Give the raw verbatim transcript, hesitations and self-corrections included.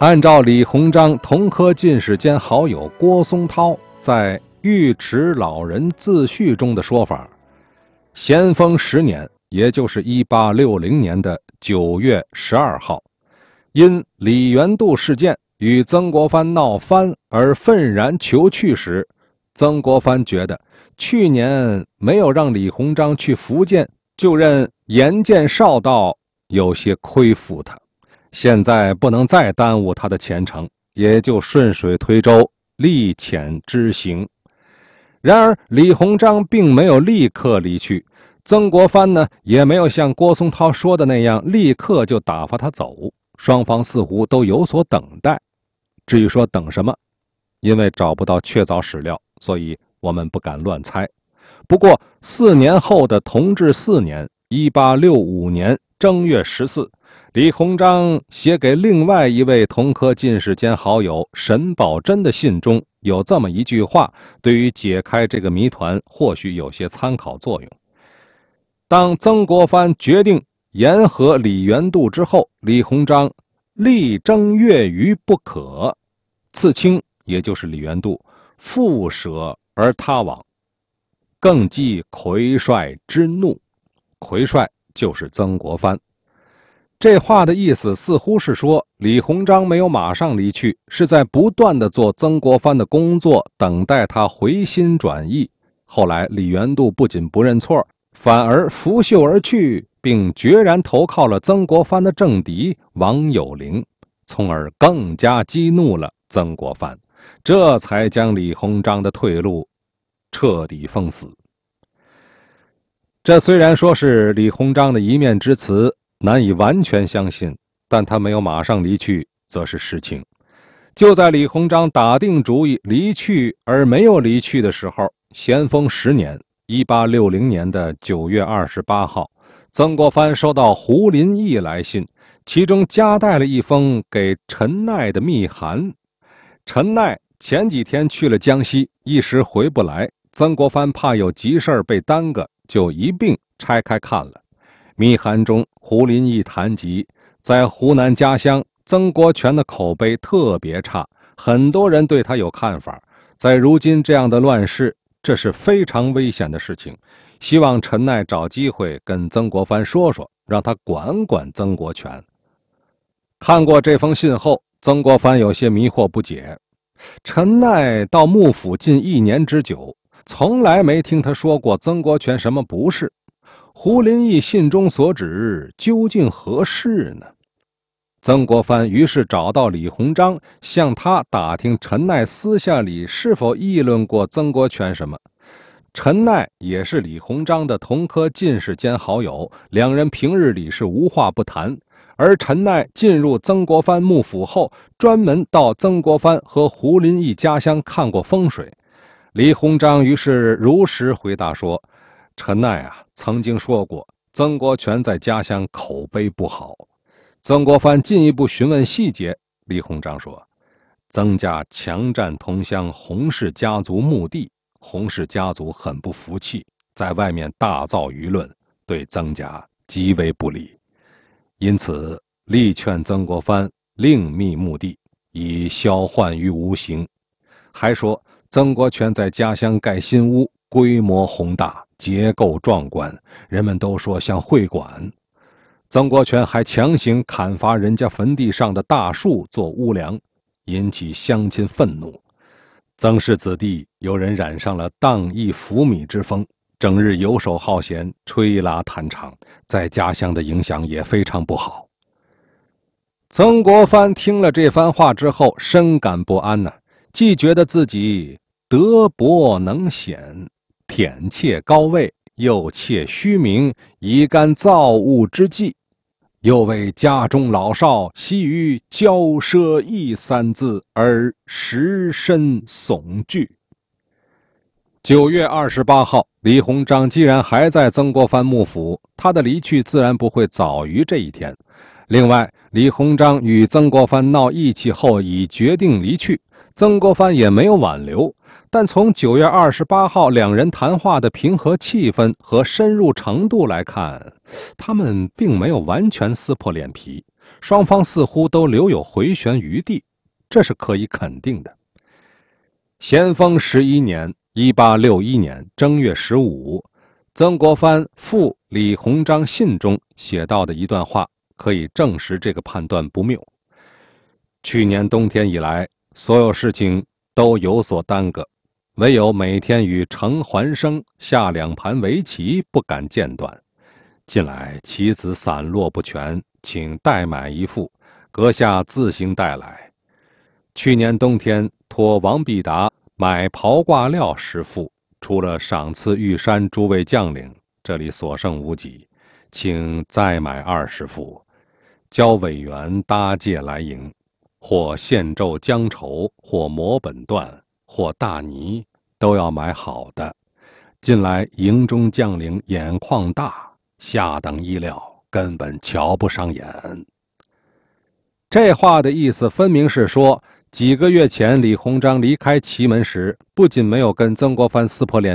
按照李鸿章同科进士兼好友郭松涛在《尉迟老人自序》中的说法，咸丰十年，也就是一八六零年的九月十二号，因李元度事件与曾国藩闹翻而愤然求去时，曾国藩觉得去年没有让李鸿章去福建就任盐建少道有些亏负他，现在不能再耽误他的前程，也就顺水推舟，力遣之行。然而李鸿章并没有立刻离去，曾国藩呢也没有像郭松涛说的那样立刻就打发他走，双方似乎都有所等待。至于说等什么，因为找不到确凿史料，所以我们不敢乱猜。不过四年后的同治四年一八六五年正月十四，李鸿章写给另外一位同科进士兼好友沈葆桢的信中有这么一句话，对于解开这个谜团或许有些参考作用。当曾国藩决定言和李元度之后，李鸿章力争越余不可，次卿也就是李元度复舍而他往，更忌魁帅之怒。魁帅就是曾国藩。这话的意思似乎是说，李鸿章没有马上离去，是在不断地做曾国藩的工作，等待他回心转意。后来李元度不仅不认错，反而拂袖而去，并决然投靠了曾国藩的政敌王有龄，从而更加激怒了曾国藩，这才将李鸿章的退路彻底封死。这虽然说是李鸿章的一面之词，难以完全相信，但他没有马上离去则是实情。就在李鸿章打定主意离去而没有离去的时候，咸丰十年一八六零年的九月二十八号，曾国藩收到胡林翼来信，其中夹带了一封给陈鼐的密函。陈鼐前几天去了江西，一时回不来，曾国藩怕有急事被耽搁，就一并拆开看了。密函中胡林翼谈及在湖南家乡曾国荃的口碑特别差，很多人对他有看法，在如今这样的乱世，这是非常危险的事情，希望陈鼐找机会跟曾国藩说说，让他管管曾国荃。看过这封信后，曾国藩有些迷惑不解，陈鼐到幕府近一年之久，从来没听他说过曾国荃什么不是，胡林翼信中所指究竟何事呢？曾国藩于是找到李鸿章，向他打听陈鼐私下里是否议论过曾国荃什么。陈鼐也是李鸿章的同科进士兼好友，两人平日里是无话不谈。而陈鼐进入曾国藩幕府后，专门到曾国藩和胡林翼家乡看过风水。李鸿章于是如实回答说，陈鼐啊曾经说过曾国荃在家乡口碑不好。曾国藩进一步询问细节，李鸿章说，曾家强占同乡洪氏家族墓地，洪氏家族很不服气，在外面大造舆论，对曾家极为不利，因此力劝曾国藩另觅墓地，以消患于无形。还说曾国荃在家乡盖新屋，规模宏大，结构壮观，人们都说像会馆。曾国荃还强行砍伐人家坟地上的大树做屋梁，引起乡亲愤怒。曾氏子弟有人染上了荡逸腐靡之风，整日游手好闲，吹拉弹唱，在家乡的影响也非常不好。曾国藩听了这番话之后，深感不安呐、啊，既觉得自己德薄能显，忝窃高位，又窃虚名，以干造物之计，又为家中老少习于骄奢逸三字而实身悚惧。九月二十八号，李鸿章既然还在曾国藩幕府，他的离去自然不会早于这一天。另外，李鸿章与曾国藩闹义气后已决定离去，曾国藩也没有挽留。但从九月二十八号两人谈话的平和气氛和深入程度来看，他们并没有完全撕破脸皮。 双方似乎都留有回旋余地，这是可以肯定的。咸丰十一年（一八六一年）正月十五，曾国藩赴李鸿章信中写到的一段话，可以证实这个判断不谬。去年冬天以来，所有事情都有所耽搁，唯有每天与程环生下两盘围棋不敢间断。近来棋子散落不全，请代买一副，阁下自行带来。去年冬天托王必达买袍褂料十副，除了赏赐玉山诸位将领，这里所剩无几，请再买二十副，教委员搭界来迎，或线皱浆绸，或磨本缎，或大呢，都要买好的。近来营中将领眼眶大，下等衣料根本瞧不上眼。这话的意思分明是说，几个月前李鸿章离开祁门时，不仅没有跟曾国藩撕破脸